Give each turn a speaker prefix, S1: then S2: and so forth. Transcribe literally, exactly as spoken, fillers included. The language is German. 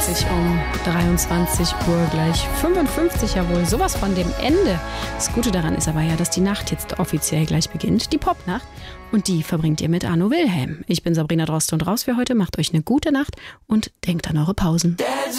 S1: sich um dreiundzwanzig Uhr gleich fünfundfünfzig, jawohl, sowas von dem Ende. Das Gute daran ist aber ja, dass die Nacht jetzt offiziell gleich beginnt, die Popnacht. Und die verbringt ihr mit Arno Wilhelm. Ich bin Sabrina Droste und raus für heute. Macht euch eine gute Nacht und denkt an eure Pausen.